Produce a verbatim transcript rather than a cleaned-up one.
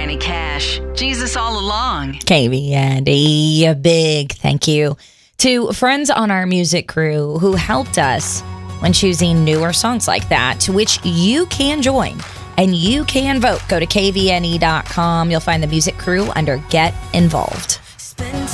Johnny Cash. Jesus all along. K V and E, a big thank you to friends on our music crew who helped us when choosing newer songs like that, to which you can join and you can vote. Go to K V N E dot com. You'll find the music crew under Get Involved.